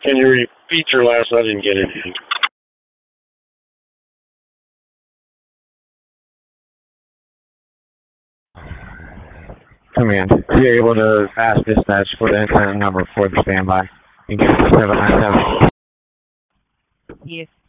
Can you repeat your last? I didn't get it. Command. You're able to ask dispatch for the incident number for the standby. You can get 797. Yes.